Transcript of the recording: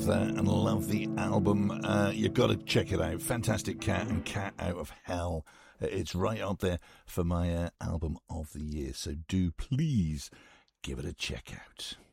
love that and love the album. You've got to check it out. Fantastic Cat and Cat Out of Hell. It's right up there for my album of the year. So do please give it a check out.